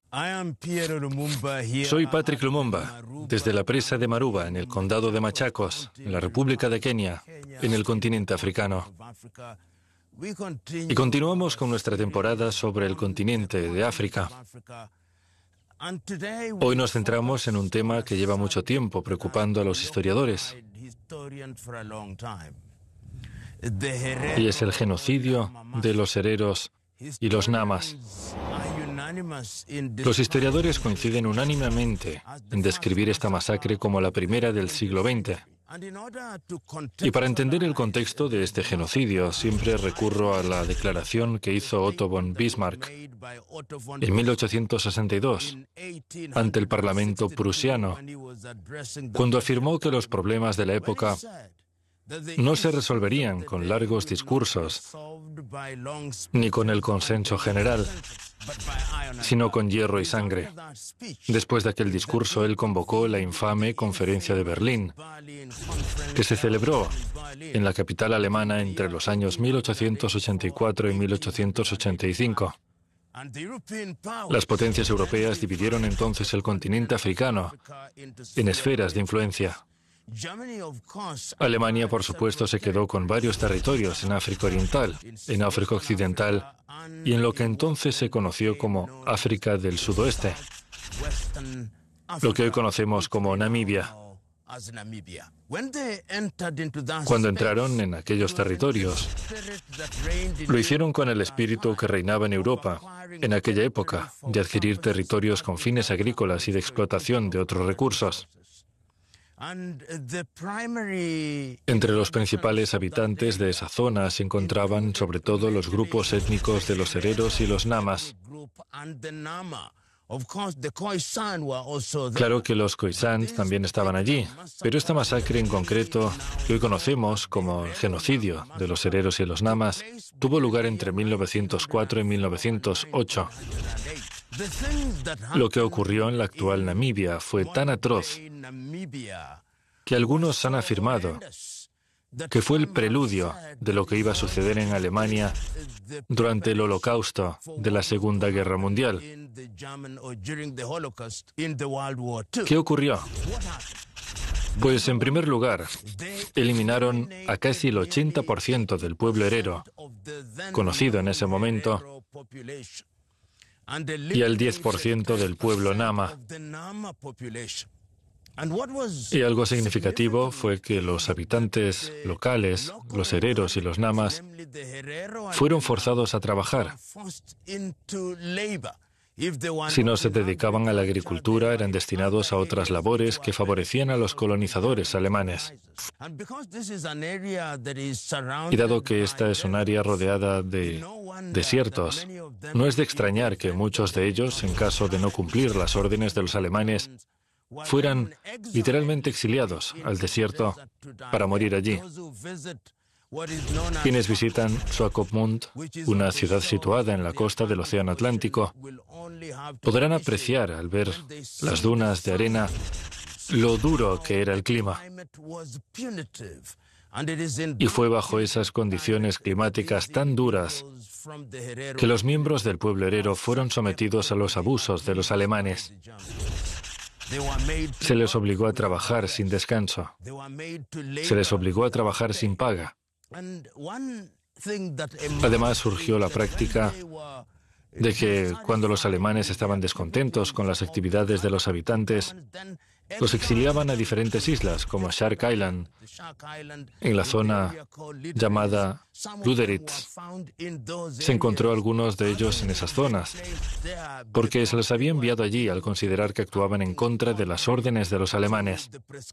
Soy Patrick Lumumba, desde la presa de Maruba, en el condado de Machakos, en la República de Kenia, en el continente africano. Y continuamos con nuestra temporada sobre el continente de África. Hoy nos centramos en un tema que lleva mucho tiempo preocupando a los historiadores, y es el genocidio de los hereros y los namas. Los historiadores coinciden unánimemente en describir esta masacre como la primera del siglo XX. Y para entender el contexto de este genocidio, siempre recurro a la declaración que hizo Otto von Bismarck en 1862 ante el Parlamento prusiano, cuando afirmó que los problemas de la época no se resolverían con largos discursos ni con el consenso general, sino con hierro y sangre. Después de aquel discurso, él convocó la infame Conferencia de Berlín, que se celebró en la capital alemana entre los años 1884 y 1885. Las potencias europeas dividieron entonces el continente africano en esferas de influencia. Alemania, por supuesto, se quedó con varios territorios en África Oriental, en África Occidental y en lo que entonces se conoció como África del Sudoeste, lo que hoy conocemos como Namibia. Cuando entraron en aquellos territorios, lo hicieron con el espíritu que reinaba en Europa en aquella época, de adquirir territorios con fines agrícolas y de explotación de otros recursos. Entre los principales habitantes de esa zona se encontraban sobre todo los grupos étnicos de los hereros y los namas. Claro que los Khoisans también estaban allí, pero esta masacre en concreto, que hoy conocemos como el genocidio de los hereros y los namas, tuvo lugar entre 1904 y 1908. Lo que ocurrió en la actual Namibia fue tan atroz que algunos han afirmado que fue el preludio de lo que iba a suceder en Alemania durante el Holocausto de la Segunda Guerra Mundial. ¿Qué ocurrió? Pues, en primer lugar, eliminaron a casi el 80% del pueblo herero, conocido en ese momento, y al 10% del pueblo nama. Y algo significativo fue que los habitantes locales, los hereros y los namas, fueron forzados a trabajar. Si no se dedicaban a la agricultura, eran destinados a otras labores que favorecían a los colonizadores alemanes. Y dado que esta es un área rodeada de desiertos, no es de extrañar que muchos de ellos, en caso de no cumplir las órdenes de los alemanes, fueran literalmente exiliados al desierto para morir allí. Quienes visitan Swakopmund, una ciudad situada en la costa del Océano Atlántico, podrán apreciar al ver las dunas de arena lo duro que era el clima. Y fue bajo esas condiciones climáticas tan duras que los miembros del pueblo herero fueron sometidos a los abusos de los alemanes. Se les obligó a trabajar sin descanso. Se les obligó a trabajar sin paga. Además, surgió la práctica de que cuando los alemanes estaban descontentos con las actividades de los habitantes, los exiliaban a diferentes islas, como Shark Island, en la zona llamada Luderitz. Se encontró algunos de ellos en esas zonas, porque se les había enviado allí al considerar que actuaban en contra de las órdenes de los alemanes.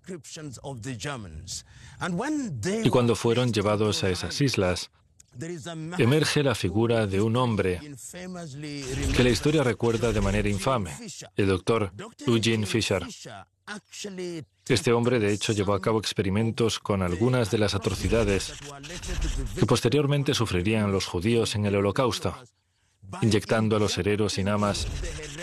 Y cuando fueron llevados a esas islas, emerge la figura de un hombre que la historia recuerda de manera infame, el doctor Eugene Fischer. Este hombre, de hecho, llevó a cabo experimentos con algunas de las atrocidades que posteriormente sufrirían los judíos en el Holocausto, inyectando a los hereros y namas